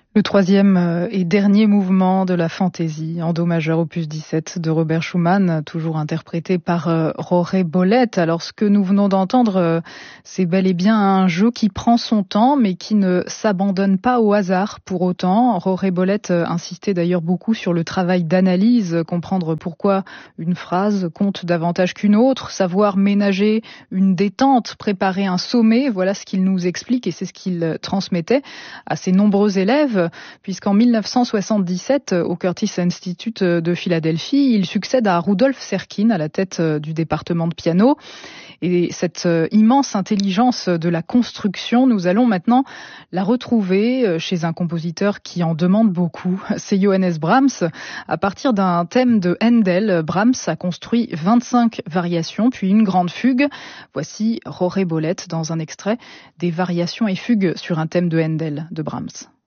Le troisième et dernier mouvement de la fantaisie en do majeur opus 17 de Robert Schumann, toujours interprété par Jorge Bollet. Alors ce que nous venons d'entendre, c'est bel et bien un jeu qui prend son temps mais qui ne s'abandonne pas au hasard pour autant. Jorge Bollet insistait d'ailleurs beaucoup sur le travail d'analyse, comprendre pourquoi une phrase compte davantage qu'une autre, savoir ménager une détente, préparer un sommet, voilà ce qu'il nous explique et c'est ce qu'il transmettait à ses nombreux élèves. Puisqu'en 1977, au Curtis Institute de Philadelphie, il succède à Rudolf Serkin à la tête du département de piano. Et cette immense intelligence de la construction, nous allons maintenant la retrouver chez un compositeur qui en demande beaucoup. C'est Johannes Brahms. À partir d'un thème de Handel, Brahms a construit 25 variations, puis une grande fugue. Voici Jorge Bollet dans un extrait des variations et fugues sur un thème de Handel de Brahms.